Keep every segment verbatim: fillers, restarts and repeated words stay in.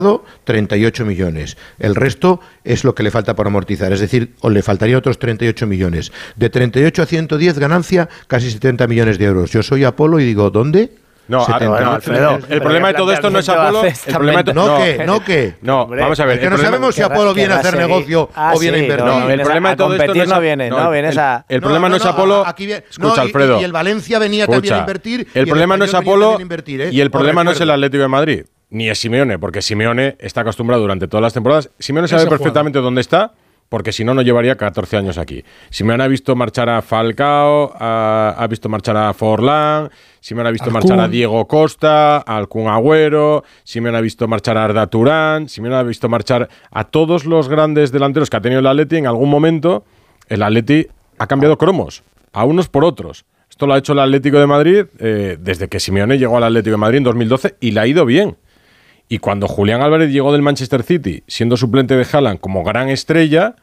treinta y ocho millones. El resto es lo que le falta por amortizar, es decir, o le faltaría otros treinta y ocho millones. De treinta y ocho a ciento diez ganancia, casi setenta millones de euros. Yo soy Apolo y digo, ¿dónde? No, no, Alfredo, el problema de todo esto no es Apolo. El problema de no, no, que, no, que. No, vamos a ver. Es que no sabemos si Apolo viene a hacer negocio o viene a invertir. No, el problema de todo esto no viene, no viene esa. El problema no es Apolo. Escucha, Alfredo. Y el Valencia venía también a invertir. El problema no es Apolo y el problema no es el Atlético de Madrid, ni es Simeone, porque Simeone está acostumbrado durante todas las temporadas. Simeone sabe perfectamente dónde está, porque si no, no llevaría catorce años aquí. Simeone ha visto marchar a Falcao, ha, ha visto marchar a Forlán, Simeone ha visto Al marchar Kun. a Diego Costa, al Kun Agüero, Simeone ha visto marchar a Arda Turán, Simeone ha visto marchar a todos los grandes delanteros que ha tenido el Atleti. En algún momento, el Atleti ha cambiado cromos, a unos por otros. Esto lo ha hecho el Atlético de Madrid eh, desde que Simeone llegó al Atlético de Madrid en dos mil doce y le ha ido bien. Y cuando Julián Álvarez llegó del Manchester City, siendo suplente de Haaland como gran estrella,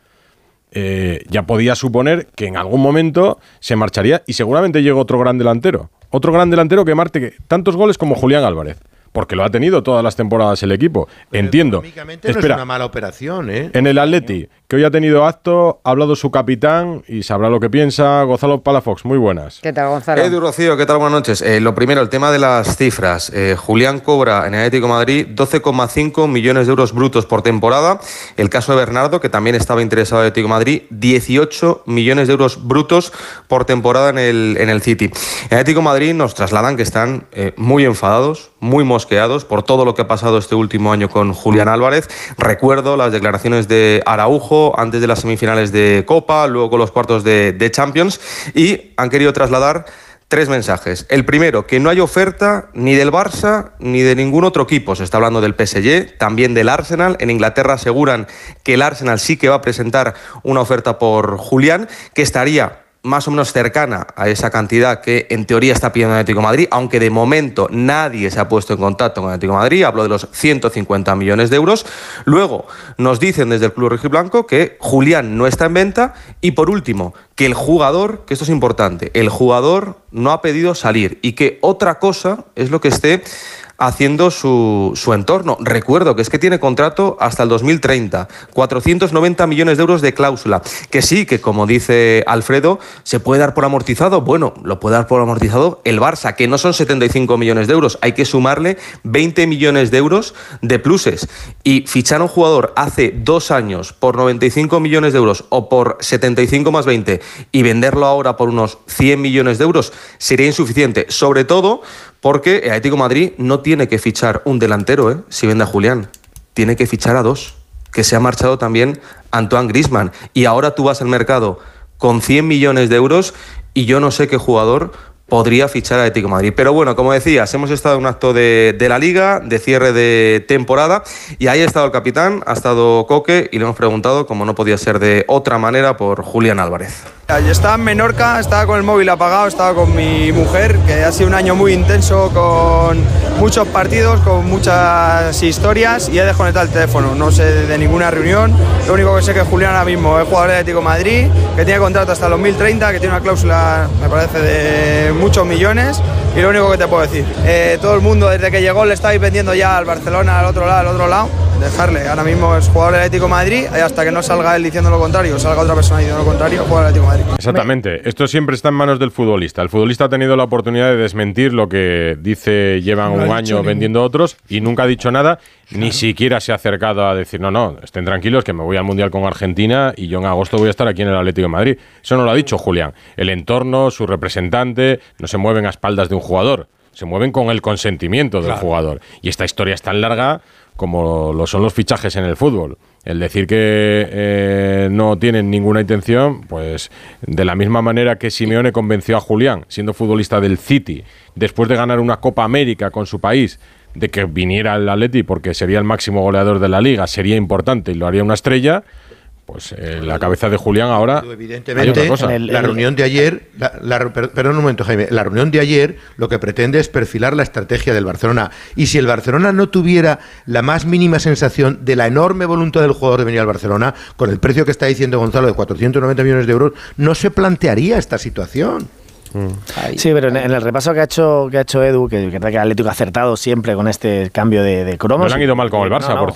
eh, ya podía suponer que en algún momento se marcharía y seguramente llegó otro gran delantero. Otro gran delantero que marque tantos goles como Julián Álvarez. Porque lo ha tenido todas las temporadas el equipo. Pero entiendo. Económicamente Espera, no es una mala operación, ¿eh? En el Atleti, que hoy ha tenido acto, ha hablado su capitán y sabrá lo que piensa. Gonzalo Palafox, muy buenas. ¿Qué tal, Gonzalo? Edu, Rocío, ¿qué tal? Buenas noches. Eh, lo primero, el tema de las cifras. Eh, Julián cobra en el Atlético de Madrid doce coma cinco millones de euros brutos por temporada. El caso de Bernardo, que también estaba interesado en el Atlético de Madrid, dieciocho millones de euros brutos por temporada en el, en el City. En el Atlético de Madrid nos trasladan que están eh, muy enfadados, muy mosqueados por todo lo que ha pasado este último año con Julián Álvarez. Recuerdo las declaraciones de Araujo antes de las semifinales de Copa, luego con los cuartos de, de Champions, y han querido trasladar tres mensajes. El primero, que no hay oferta ni del Barça ni de ningún otro equipo. Se está hablando del P S G, también del Arsenal. En Inglaterra aseguran que el Arsenal sí que va a presentar una oferta por Julián, que estaría más o menos cercana a esa cantidad que en teoría está pidiendo el Atlético de Madrid, aunque de momento nadie se ha puesto en contacto con el Atlético de Madrid. Hablo de los ciento cincuenta millones de euros. Luego nos dicen desde el Club Rojiblanco que Julián no está en venta y, por último, que el jugador, que esto es importante, el jugador no ha pedido salir y que otra cosa es lo que esté haciendo su, su entorno. Recuerdo que es que tiene contrato hasta el dos mil treinta, cuatrocientos noventa millones de euros de cláusula, que sí, que como dice Alfredo, se puede dar por amortizado. Bueno, lo puede dar por amortizado el Barça, que no son setenta y cinco millones de euros, hay que sumarle veinte millones de euros de pluses. Y fichar a un jugador hace dos años por noventa y cinco millones de euros o por setenta y cinco más veinte y venderlo ahora por unos cien millones de euros sería insuficiente, sobre todo porque el Atlético de Madrid no tiene que fichar un delantero, ¿eh? Si vende a Julián, tiene que fichar a dos, que se ha marchado también Antoine Griezmann, y ahora tú vas al mercado con cien millones de euros y yo no sé qué jugador podría fichar a Atlético de Madrid. Pero bueno, como decías, hemos estado en un acto de, de la Liga, de cierre de temporada, y ahí ha estado el capitán, ha estado Coque, y le hemos preguntado, como no podía ser de otra manera, por Julián Álvarez. Yo estaba en Menorca, estaba con el móvil apagado, estaba con mi mujer, que ha sido un año muy intenso, con muchos partidos, con muchas historias, y he desconectado el teléfono. No sé de ninguna reunión, lo único que sé que Julián ahora mismo es jugador de Atlético de Madrid, que tiene contrato hasta el dos mil treinta, que tiene una cláusula, me parece, de muchos millones, y lo único que te puedo decir, eh, todo el mundo desde que llegó le estáis vendiendo ya al Barcelona, al otro lado, al otro lado, dejarle. Ahora mismo es jugador del Atlético de Madrid, y hasta que no salga él diciendo lo contrario, salga otra persona diciendo lo contrario, jugador del Atlético de Madrid. Exactamente, esto siempre está en manos del futbolista. El futbolista ha tenido la oportunidad de desmentir lo que dice llevan no un año vendiendo otros y nunca ha dicho nada, claro. Ni siquiera se ha acercado a decir no, no, estén tranquilos que me voy al Mundial con Argentina y yo en agosto voy a estar aquí en el Atlético de Madrid. Eso no lo ha dicho Julián. El entorno, su representante, no se mueven a espaldas de un jugador, se mueven con el consentimiento del claro. jugador. Y esta historia es tan larga como lo son los fichajes en el fútbol. El decir que eh, no tienen ninguna intención, pues de la misma manera que Simeone convenció a Julián, siendo futbolista del City, después de ganar una Copa América con su país, de que viniera al Atleti porque sería el máximo goleador de la Liga, sería importante y lo haría una estrella, pues eh, la cabeza de Julián ahora. Evidentemente, el, la reunión de ayer, la, la, perdón un momento, Jaime, la reunión de ayer lo que pretende es perfilar la estrategia del Barcelona. Y si el Barcelona no tuviera la más mínima sensación de la enorme voluntad del jugador de venir al Barcelona, con el precio que está diciendo Gonzalo de cuatrocientos noventa millones de euros, no se plantearía esta situación. Sí, pero en el repaso que ha hecho que ha hecho Edu, que, que el Atlético ha acertado siempre con este cambio de, de cromos. No le han ido mal con el Barça, no, no, por